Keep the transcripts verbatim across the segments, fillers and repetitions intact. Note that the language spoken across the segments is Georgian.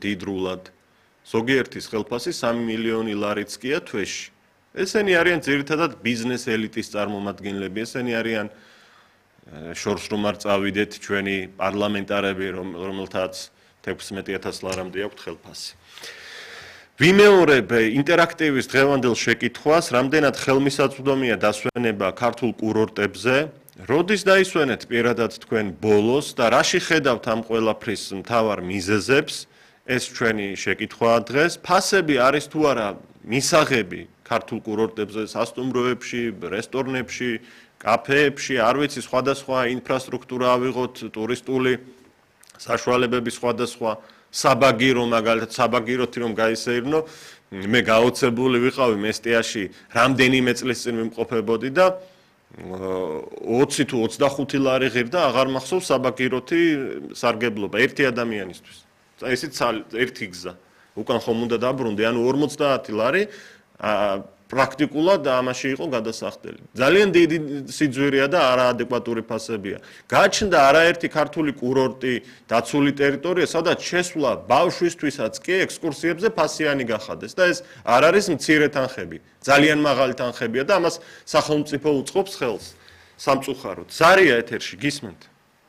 მდიდრულად. ზოგიერთის ხელფასი სამი მილიონი ლარიც კია თვეში. ესენი არიან ძირითადად ბიზნეს ელიტის წარმომადგენლები, ესენი არიან შორს რომ არ წავიდეთ ჩვენი პარლამენტარები, რომელთაც თექვსმეტი ათას ლარამდე აქვთ ხელფასი. ვიმეორებ ინტერაქტივის დღევანდელ შეკითხვას, რამდენად ხელმისაწვდომია დასვენება ქართულ კურორტებზე, როდის დაისვენეთ პირადად თქვენ ბოლოს და რაში ხედავთ ამ ყველაფრის მთავარ მიზეზებს, ეს ჩვენი შეკითხვაა დღეს. ფასები არის თუ არა მისაღები ქართულ კურორტებზე, სასტუმროებში, რესტორნებში, კაფეებში, არ ვიცი, სხვადასხვა ინფრასტრუქტურა ავიღოთ, ტურისტული საშუალებები სხვადასხვა, საბაგირო მაგალითად, საბაგიროთი რომ გაისეირნო, მე გაოცებული ვიყავი მესტიაში, რამდენიმე წლის წინ ვიმყოფებოდი და ოცი თუ ოცდახუთი ლარი ღირდა, აღარ მახსოვს საბაგიროთი სარგებლობა ერთი ადამიანისთვის. ესეც ერთი გზა. უკან ხომ უნდა დაბრუნდე, ანუ ორმოცდაათი ლარი პრაქტიკულად ამაში იყო გადასახდელი. ძალიან დიდი სიძვირეა და არაადეკვატური ფასებია. გაჩნდა არაერთი ქართული კურორტი, დაცული ტერიტორია, სადაც შესვლა ბავშვისთვისაც კი ექსკურსიებზე ფასიანი გახადეს და ეს არ არის მცირე თანხები. ძალიან მაღალი თანხებია და ამას სახელმწიფო უწყობს ხელს სამწუხაროდ. ზარია ეთერში, გისმენთ?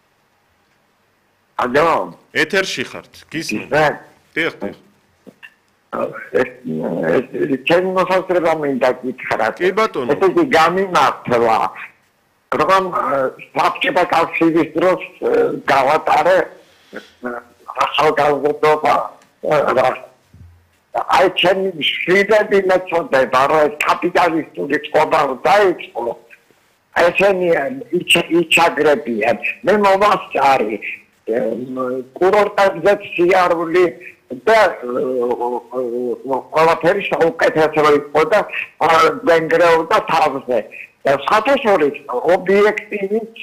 ალო. ეთერში ხართ, გისმენთ? დიახ, დიახ. ჩემი მოსაზრება მინდა გითხრათ. კი ბატონო. ესე გამიმართლა, რომ საბჭოთა კავშირის დროს გავატარე ახალგაზრდობა. აი ჩემი შვილები მეწოდება, რომ კაპიტალისტური წყობა დაიწყო. ესენი იჩაგრებიან. მე მომასწარი კურორტებზე სიარული და ყველაფერი საუკეთესო იყო და გენგრეოდა თავზე. საერთოდ ობიექტივით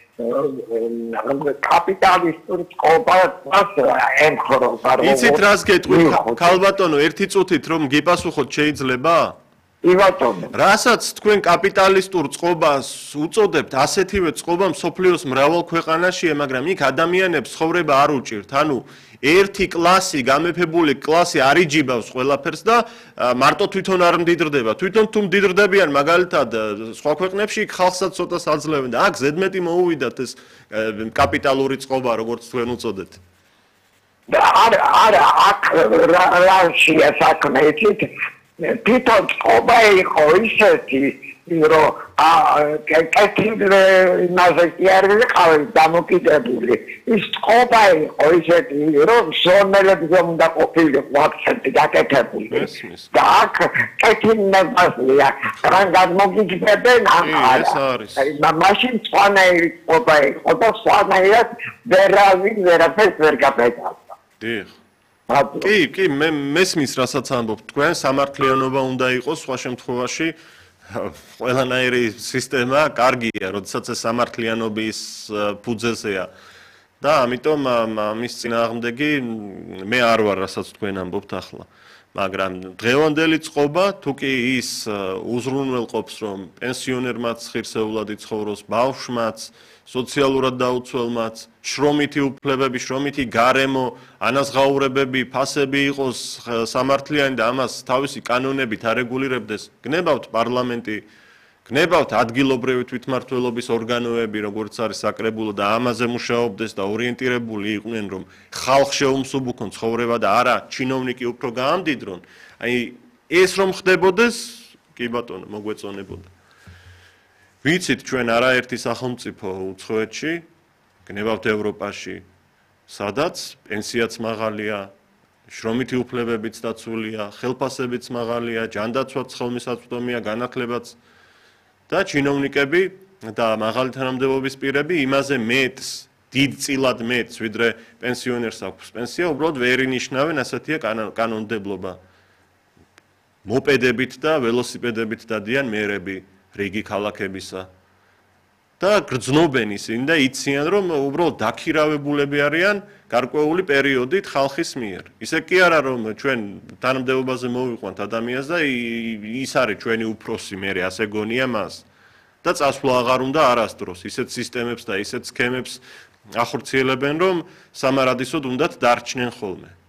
კაპიტალისტური წყობას ემხრობა. იცით რას გეტყვით, ქალბატონო, ერთი წუთით რომ გიპასუხოთ შეიძლება? კი ბატონო. რასაც თქვენ კაპიტალისტურ წყობას უწოდებთ, ასეთივე წყობა მსოფლიოს მრავალ ქვეყანაშია, მაგრამ იქ ადამიანებს ცხოვრება არ უჭირთ. ანუ ერთი კლასი, გამეფებული კლასი არ იჯიბავს ყველაფერს და მარტო თვითონ არ მდიდრდება. თვითონ თუ მდიდრდებიან, მაგალითად, სხვა ქვეყნებში იქ ხალხსაც ცოტა საძლევენ და აქ ზედმეტი მოუვიდათ ეს კაპიტალური წყობა, როგორც თქვენ უწოდეთ. არა, არა, აქ რაშია საქმე, იცით? თვითონ წყობა იყო ისეთი, რომ კეთილ იმაზე კი არ ვიყავი დამოკიდებული. ის წყობა იყო ისეთი, რომ ზონელებზე უნდა ყოფილიყო აქცენტი გაკეთებული. და აქ კეთილნებაზია, რან გადმოგიჯდებენ ამ არა. მაშინ სხვანაირი წყობა იყო და სხვანაირად ვერავინ ვერაფერს ვერ გაბედავდა. დიახ. კი, კი, მე მესმის რასაც ამბობთ თქვენ, სამართლიანობა უნდა იყოს სხვა შემთხვევაში ყველანაირი სისტემა კარგია, როდესაც ეს სამართლიანობის ფუძეზეა. და ამიტომ ამის წინააღმდეგი მე არ ვარ, რასაც თქვენ ამბობთ ახლა. მაგრამ დღევანდელი წყობა, თუ კი ის უზრუნველყოფს, რომ პენსიონერმაც ხირსეულად იცხოვროს, ბავშვმაც, სოციალურად დაუცველმაც, შრომითი უფლებები, შრომითი გარემო, ანაზღაურებები, ფასები იყოს სამართლიანი და ამას თავისი კანონებით არეგულირებდეს, გნებავთ პარლამენტი, გნებავთ ადგილობრივი თვითმმართველობის ორგანოები, როგორც არის საკრებულო და ამაზე მუშაობდეს და ორიენტირებული იყვნენ, რომ ხალხ შეუმსუბუქონ ცხოვრება და არა ჩინოვნიკი უფრო გაამდიდრონ. აი ეს რომ ხდებოდეს, კი ბატონო, მოგვეწონებოდა. ვიცით ჩვენ არაერთი სახელმწიფო უცხოეთში, გნებავთ ევროპაში, სადაც პენსიაც მაღალია, შრომითი უფლებებიც დაცულია, ხელფასებიც მაღალია, ჯანდაცვაც ხელმისაწვდომია, განათლებაც და ჩინოვნიკები და მაღალი თანამდებობის პირები იმაზე მეტს, დიდწილად მეტს, ვიდრე პენსიონერს აქვს პენსია, უბრალოდ ვერ ინიშნავენ, ასეთია კანონმდებლობა. მოპედებით და ველოსიპედებით დადიან მერები რიგი ქალაქებისა. და გრძნობენ ისინი და იციან, რომ უბრალოდ დაქირავებულები არიან გარკვეული პერიოდით ხალხის მიერ. ისე კი არა, რომ ჩვენ თანამდებობაზე მოვიყვანთ ადამიანს და ის არის ჩვენი უფროსი, მე ასე გონია მას. და წასვლა აღარ უნდა არასდროს, ისეთ სისტემებს და ისეთ სქემებს ახორციელებენ, რომ სამარადისოდ უნდათ დარჩნენ ხოლმე.